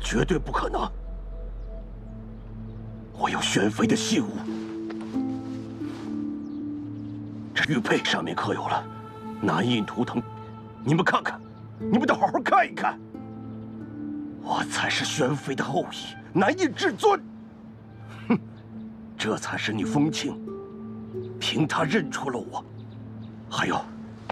绝对不可能！我有玄飞的信物，这玉佩上面刻有了南印图腾，你们看看，你们得好好看一看。我才是玄飞的后裔，南印至尊。哼，这才是你风清，凭他认出了我。还有，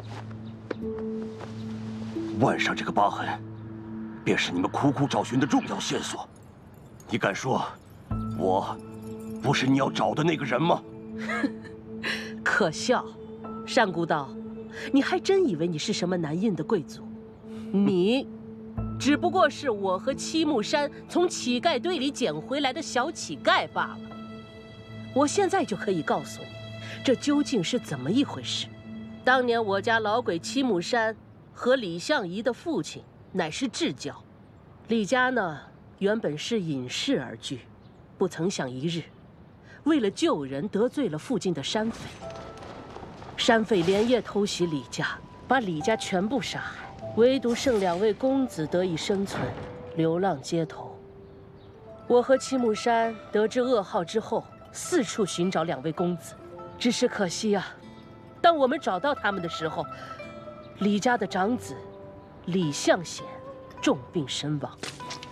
腕上这个疤痕，便是你们苦苦找寻的重要线索。你敢说，我不是你要找的那个人吗？ 可笑，单古道，你还真以为你是什么南印的贵族？你，只不过是我和七木山从乞丐堆里捡回来的小乞丐罢了。我现在就可以告诉你，这究竟是怎么一回事。当年我家老鬼七木山和李相夷的父亲乃是至交，李家呢原本是隐士而居，不曾想一日，为了救人得罪了附近的山匪。山匪连夜偷袭李家，把李家全部杀害，唯独剩2位公子得以生存，流浪街头。我和七木山得知噩耗之后，四处寻找2位公子，只是可惜啊，当我们找到他们的时候，李家的长子李相显重病身亡。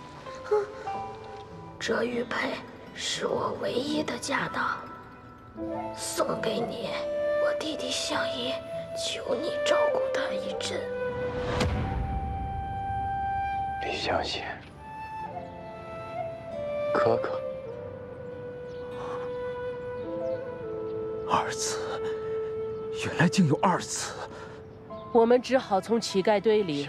这玉佩是我唯一的家当，送给你。我弟弟相夷，求你照顾他一阵。 李相显，哥哥， 二子，原来竟有2子。 我们只好从乞丐堆里